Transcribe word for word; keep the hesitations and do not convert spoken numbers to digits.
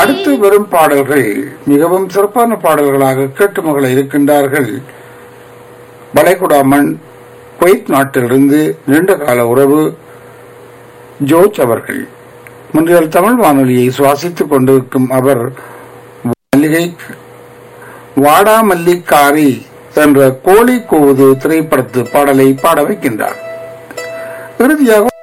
அடுத்து வரும் பாடல்கள் மிகவும் சிறப்பான பாடல்களாக கேட்டு மகள இருக்கின்றார்கள். வளைகுடாமன் குவைத் நாட்டிலிருந்து நீண்ட கால உறவு ஜோர்ஜ் அவர்கள். முன்றியல் தமிழ் வானொலியை சுவாசித்துக் கொண்டிருக்கும் அவர் மல்லிகை வாடா மல்லிக்காரி என்ற கோழி கூவுது திரைப்படத்து பாடலை பாட வைக்கின்றார். இறுதியாக